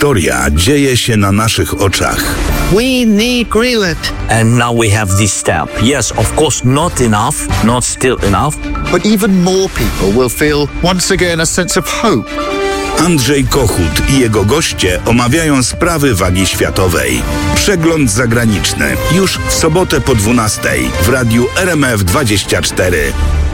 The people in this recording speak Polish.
historia dzieje się na naszych oczach. We need Greenland. And now we have this step. Yes, of course, not enough, not still enough. But even more people will feel once again a sense of hope. Andrzej Kochut i jego goście omawiają sprawy wagi światowej. Przegląd zagraniczny już w sobotę po 12:00 w radiu RMF 24.